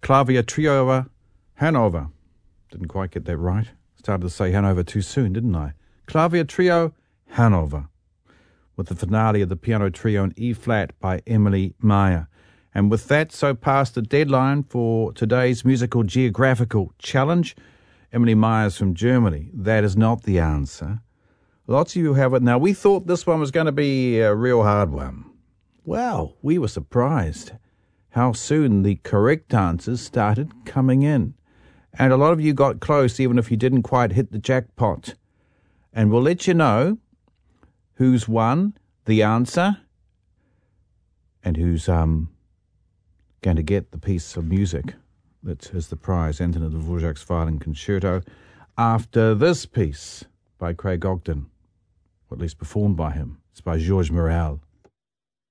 Clavier Trio Hanover. Didn't quite get that right. Started to say Hanover too soon, didn't I? Clavier Trio Hanover, with the finale of the piano trio in E-flat by Emily Meyer. And with that, so past the deadline for today's musical geographical challenge. Emily Meyer's from Germany. That is not the answer. Lots of you have it. Now, we thought this one was going to be a real hard one. Well, we were surprised how soon the correct answers started coming in. And a lot of you got close, even if you didn't quite hit the jackpot. And we'll let you know who's won the answer and who's going to get the piece of music that is the prize, Antonin Dvorak's Violin Concerto, after this piece by Craig Ogden, or at least performed by him. It's by Georges Morel.